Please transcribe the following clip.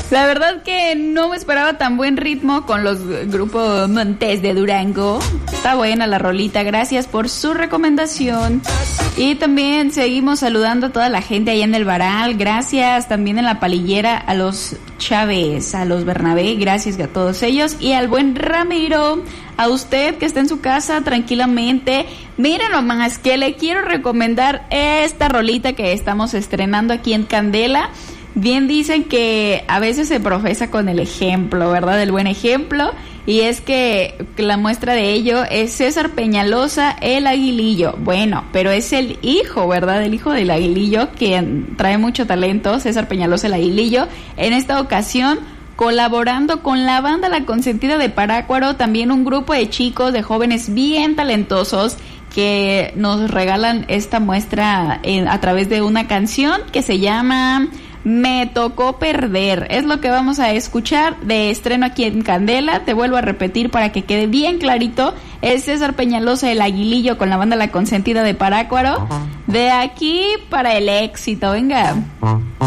La verdad que no me esperaba tan buen ritmo con los grupos Montes de Durango. Está buena la rolita, gracias por su recomendación. Y también seguimos saludando a toda la gente allá en el Varal. Gracias también en la Palillera a los Chávez, a los Bernabé, gracias a todos ellos. Y al buen Ramiro, a usted que está en su casa tranquilamente. Miren nomás que le quiero recomendar esta rolita que estamos estrenando aquí en Candela. Bien dicen que a veces se profesa con el ejemplo, ¿verdad? El buen ejemplo. Y es que la muestra de ello es César Peñalosa, el Aguilillo. Bueno, pero es el hijo, ¿verdad? El hijo del Aguilillo, que trae mucho talento, César Peñalosa, el Aguilillo. En esta ocasión, colaborando con la banda La Consentida de Parácuaro, también un grupo de chicos, de jóvenes bien talentosos, que nos regalan esta muestra a través de una canción que se llama Me Tocó Perder. Es lo que vamos a escuchar de estreno aquí en Candela. Te vuelvo a repetir para que quede bien clarito. Es César Peñalosa, el Aguilillo, con la banda La Consentida de Parácuaro. De aquí para el éxito, venga.